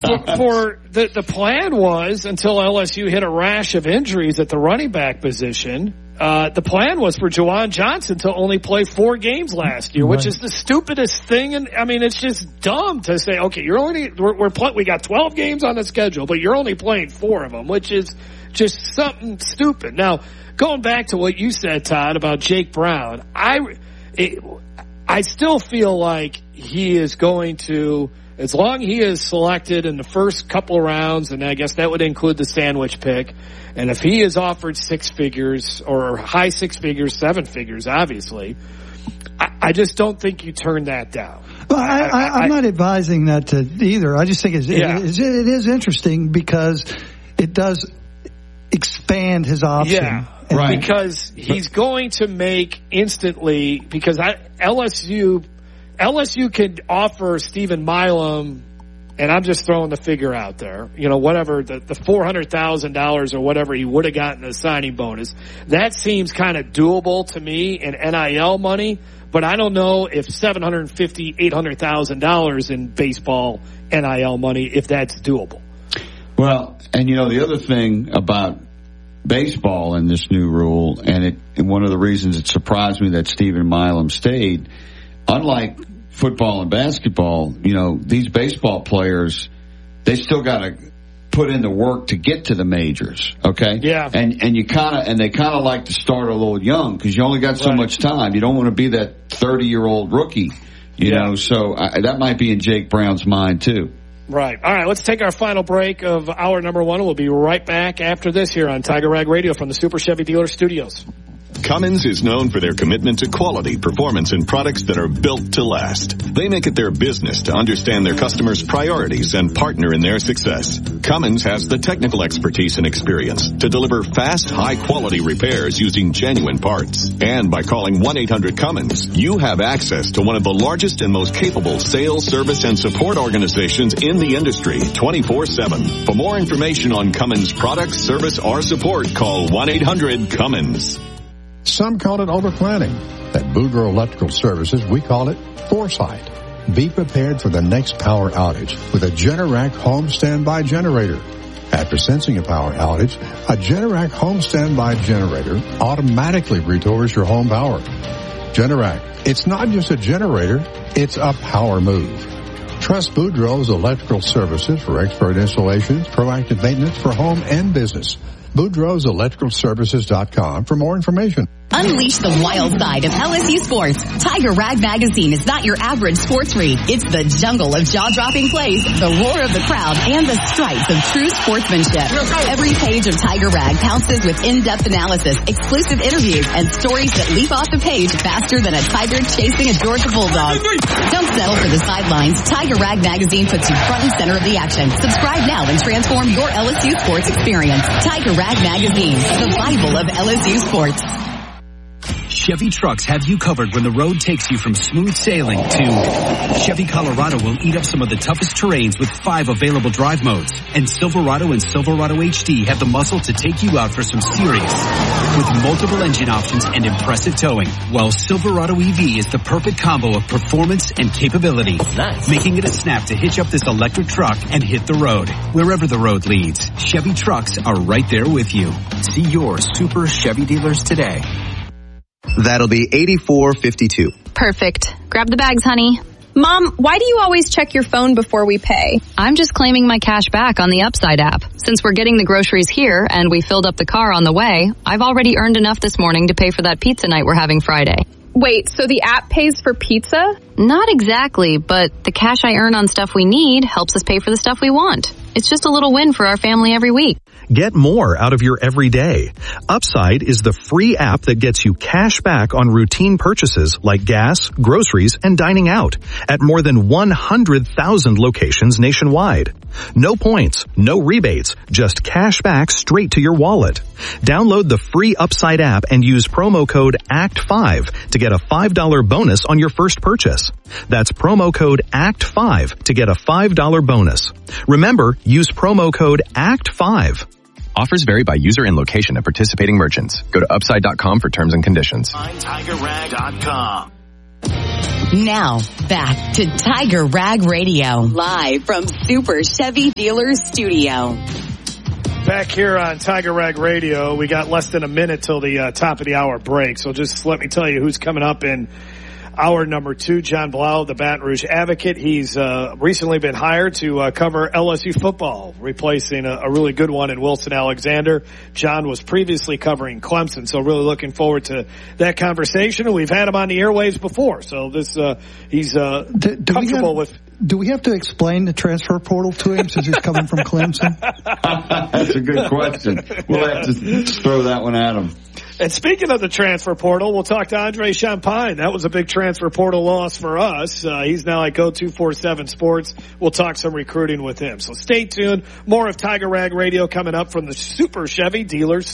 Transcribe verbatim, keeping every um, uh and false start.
for the, the plan was, until L S U hit a rash of injuries at the running back position, uh, the plan was for Juwan Johnson to only play four games last year, right. Which is the stupidest thing. And I mean, it's just dumb to say, okay, you're only, we're, we're play, we got twelve games on the schedule, but you're only playing four of them, which is just something stupid. Now, going back to what you said, Todd, about Jake Brown, I, it, I still feel like he is going to, as long as he is selected in the first couple of rounds, and I guess that would include the sandwich pick, and if he is offered six figures or high six figures, seven figures, obviously, I, I just don't think you turn that down. Well, I, I, I'm I, not advising that to either. I just think it's, yeah. it, it, it is interesting because it does expand his option. Yeah, right. Because he's going to make instantly, because I, L S U, L S U could offer Stephen Milam, and I'm just throwing the figure out there, you know, whatever, the, the four hundred thousand dollars or whatever he would have gotten as signing bonus. That seems kind of doable to me in N I L money, but I don't know if seven hundred fifty thousand dollars, eight hundred thousand dollars in baseball N I L money, if that's doable. Well, and you know, the other thing about baseball and this new rule, and it, and one of the reasons it surprised me that Stephen Milam stayed, unlike football and basketball, you know, these baseball players, they still got to put in the work to get to the majors, okay? Yeah. And and you kind of and they kind of like to start a little young because you only got so right. much time. You don't want to be that thirty-year-old rookie, you yeah. know. So I, that might be in Jake Brown's mind too. Right. All right, let's take our final break of hour number one. We'll be right back after this here on Tiger Rag Radio from the Super Chevy Dealer Studios. Cummins is known for their commitment to quality, performance, and products that are built to last. They make it their business to understand their customers' priorities and partner in their success. Cummins has the technical expertise and experience to deliver fast, high-quality repairs using genuine parts. And by calling one eight hundred Cummins, you have access to one of the largest and most capable sales, service, and support organizations in the industry, twenty-four seven. For more information on Cummins products, service, or support, call one eight hundred Cummins. Some call it overplanning. At Boudreaux Electrical Services, we call it foresight. Be prepared for the next power outage with a Generac home standby generator. After sensing a power outage, a Generac home standby generator automatically restores your home power. Generac, it's not just a generator, it's a power move. Trust Boudreaux's Electrical Services for expert installations, proactive maintenance for home and business. Boudreaux's Electrical Services dot com for more information. Unleash the wild side of L S U sports. Tiger Rag Magazine is not your average sports read. It's the jungle of jaw-dropping plays, the roar of the crowd, and the stripes of true sportsmanship. Every page of Tiger Rag pounces with in-depth analysis, exclusive interviews, and stories that leap off the page faster than a tiger chasing a Georgia bulldog. Don't settle for the sidelines. Tiger Rag Magazine puts you front and center of the action. Subscribe now and transform your L S U sports experience. Tiger Rag Magazine, the Bible of L S U sports. Chevy trucks have you covered when the road takes you from smooth sailing to Chevy Colorado will eat up some of the toughest terrains with five available drive modes. And Silverado and Silverado H D have the muscle to take you out for some serious with multiple engine options and impressive towing. While Silverado E V is the perfect combo of performance and capability. Nice. Making it a snap to hitch up this electric truck and hit the road. Wherever the road leads, Chevy trucks are right there with you. See your Super Chevy dealers today. That'll be eighty-four fifty-two. Perfect. Grab the bags, honey. Mom, why do you always check your phone before we pay? I'm just claiming my cash back on the Upside app. Since we're getting the groceries here and we filled up the car on the way, I've already earned enough this morning to pay for that pizza night we're having Friday. Wait, so the app pays for pizza? Not exactly, but the cash I earn on stuff we need helps us pay for the stuff we want. It's just a little win for our family every week. Get more out of your everyday. Upside is the free app that gets you cash back on routine purchases like gas, groceries, and dining out at more than one hundred thousand locations nationwide. No points, no rebates, just cash back straight to your wallet. Download the free Upside app and use promo code A C T five to get a five dollars bonus on your first purchase. That's promo code A C T five to get a five dollars bonus. Remember, use promo code A C T five. Offers vary by user and location at participating merchants. Go to upside dot com for terms and conditions. Tiger Rag dot com. Now, back to Tiger Rag Radio, live from Super Chevy Dealers Studio. Back here on Tiger Rag Radio, we got less than a minute till the uh, top of the hour break, so just let me tell you who's coming up in hour number two. John Blau, the Baton Rouge Advocate. He's uh, recently been hired to uh, cover L S U football, replacing a, a really good one in Wilson Alexander. John was previously covering Clemson, so really looking forward to that conversation. And we've had him on the airwaves before, so this uh, he's uh, do, do comfortable have, with. Do we have to explain the transfer portal to him since he's coming from Clemson? That's a good question. We'll have to throw that one at him. And speaking of the transfer portal, we'll talk to Andre Champagne. That was a big transfer portal loss for us. Uh, he's now at Go two forty-seven Sports. We'll talk some recruiting with him. So stay tuned. More of Tiger Rag Radio coming up from the Super Chevy Dealers